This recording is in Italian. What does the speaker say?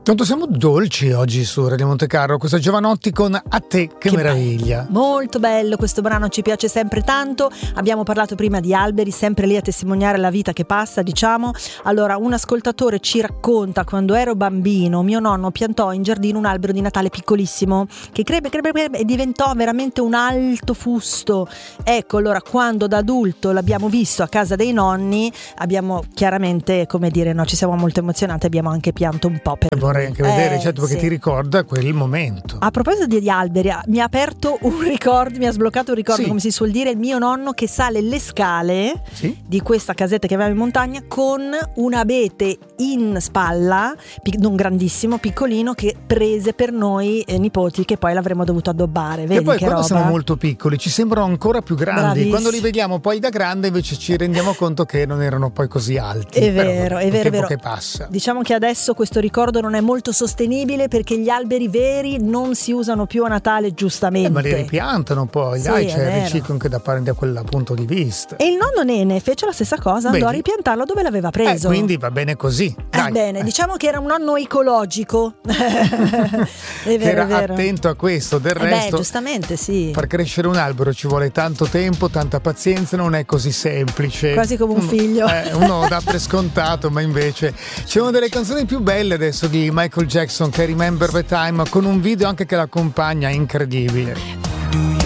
Quanto siamo dolci oggi su Radio Montecarlo, questa Giovanotti con A te che meraviglia. Bello. Molto bello questo brano, ci piace sempre tanto. Abbiamo parlato prima di alberi, sempre lì a testimoniare la vita che passa, diciamo. Allora, un ascoltatore ci racconta: quando ero bambino mio nonno piantò in giardino un albero di Natale piccolissimo che crebbe e diventò veramente un alto fusto. Ecco, allora quando da adulto l'abbiamo visto a casa dei nonni abbiamo chiaramente, come dire, no, ci siamo molto emozionati, abbiamo anche pianto un po' per vorrei anche vedere, certo, perché sì, ti ricorda quel momento. A proposito di alberi, mi ha aperto un ricordo, mi ha sbloccato un ricordo, sì, come si suol dire, il mio nonno che sale le scale, sì, di questa casetta che avevamo in montagna con un abete in spalla, non grandissimo, piccolino, che prese per noi nipoti, che poi l'avremmo dovuto addobbare. Vedi, e poi che quando roba? Siamo molto piccoli ci sembrano ancora più grandi. Bravissimo. Quando li vediamo poi da grande invece ci rendiamo conto che non erano poi così alti. È vero, è vero, è vero. Che passa. Diciamo che adesso questo ricordo non è molto sostenibile perché gli alberi veri non si usano più a Natale, giustamente. Ma li ripiantano poi, sì, dai, c'è il riciclo anche da quel punto di vista. E il nonno Nene fece la stessa cosa, andò a ripiantarlo dove l'aveva preso. Quindi va bene così. Dai. Bene, diciamo che era un nonno ecologico. È vero, era è vero. Attento a questo, del resto. Giustamente sì. Far crescere un albero ci vuole tanto tempo, tanta pazienza, non è così semplice. Quasi come un figlio. Uno dà per scontato, ma invece c'è una delle canzoni più belle adesso di Michael Jackson, che è Remember the Time, con un video anche che l'accompagna, incredibile.